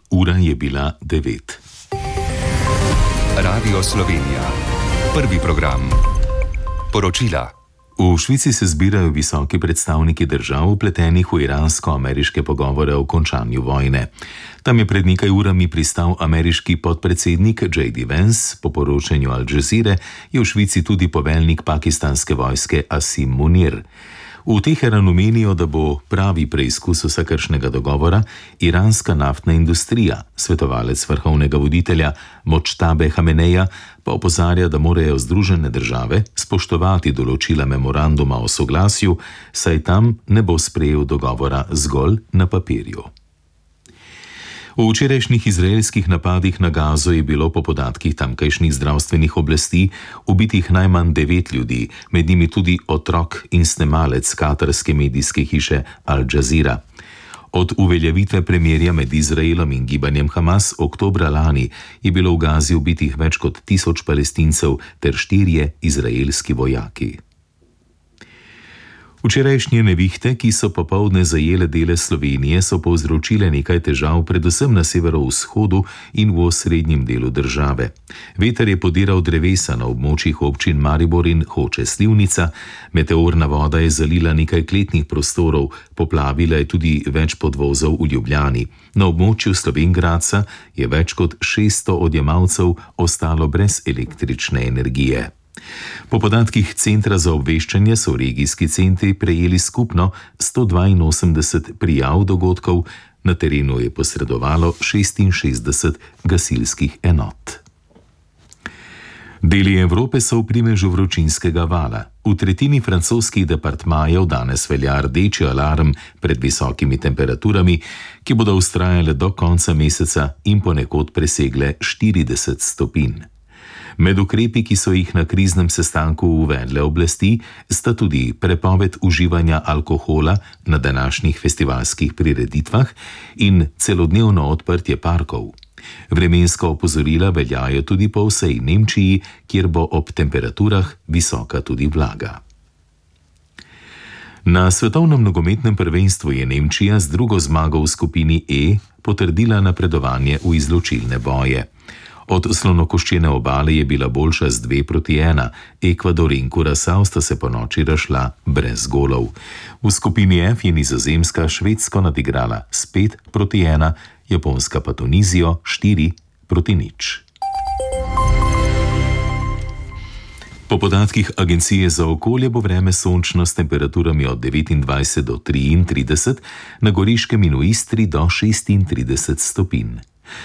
Ura je bila 9. Radio Slovenija. Prvi program. Poročila. V Švici se zbirajo visoki predstavniki držav vpletenih v iransko-ameriške pogovore o končanju vojne. Tam je pred nekaj urami pristal ameriški podpredsednik J.D. Vance, po poročanju Al Jazeere je v Švici tudi poveljnik pakistanske vojske Asim Munir. V Teheranu menijo, da bo pravi preizkus vsakršnega dogovora iranska naftna industrija. Svetovalec vrhovnega voditelja Močtabe Hameneja pa opozarja, da morajo Združene države spoštovati določila memoranduma o soglasju, saj tam ne bo sprejel dogovora zgolj na papirju. V včerajšnjih izraelskih napadih na Gazo je bilo po podatkih tamkajšnjih zdravstvenih oblasti ubitih najmanj 9 ljudi, med njimi tudi otrok in snemalec katarske medijske hiše Al Jazeera. Od uveljavitve premirja med Izraelom in gibanjem Hamas oktobra lani je bilo v Gazi ubitih več kot 1000 Palestincev ter 4 izraelski vojaki. Včerajšnje nevihte, ki so popoldne zajele dele Slovenije, so povzročile nekaj težav predvsem na severovzhodu in v osrednjem delu države. Veter je podiral drevesa na območjih občin Maribor in Hoče Slivnica, meteorna voda je zalila nekaj kletnih prostorov, poplavila je tudi več podvozov v Ljubljani. Na območju Slovenj Gradca je več kot 600 odjemalcev ostalo brez električne energije. Po podatkih Centra za obveščanje so regijski centri prejeli skupno 182 prijav dogodkov, na terenu je posredovalo 66 gasilskih enot. Deli Evrope so v primežu vročinskega vala. V tretjini francoskih departmajev danes velja rdeči alarm pred visokimi temperaturami, ki bodo vztrajale do konca meseca in ponekod presegle 40 stopinj. Med ukrepi, ki so jih na kriznem sestanku uvedle oblasti, sta tudi prepoved uživanja alkohola na današnjih festivalskih prireditvah in celodnevno odprtje parkov. Vremenska opozorila veljajo tudi po vsej Nemčiji, kjer bo ob temperaturah visoka tudi vlaga. Na svetovnem nogometnem prvenstvu je Nemčija z drugo zmago v skupini E potrdila napredovanje v izločilne boje. Od slonokoščene obale je bila boljša z 2-1, Ekvador in Kurasao sta se ponoči razšla brez golov. V skupini F je Nizozemska Švedsko nadigrala s 5-1, Japonska pa Tunizijo 4-0. Po podatkih Agencije za okolje bo vreme sončno s temperaturami od 29 do 33, na Goriškem in v Istri do 36 stopinj.